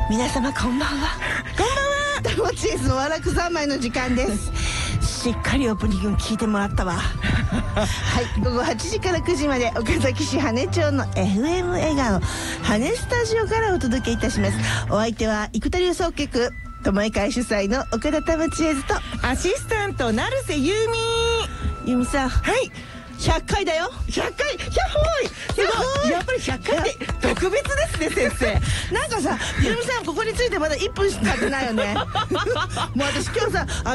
皆様こんばんは。 こんばんは。 玉チーズのわらく三昧の時間です。しっかりオープニング聞いてもらったわ。はい、午後8時から9時まで岡崎市羽根町の FM 笑顔羽根スタジオからお届けいたします。お相手は生田流奏曲友恵会主催の岡田玉チーズとアシスタント成瀬由美。 由美さん、 はい、 100回だよ。 100回、すごい。やっぱり100回って特別ですね、先生。 なんかさ、由美さんここについてまだ1分しか経ってないよね。もう私今日さ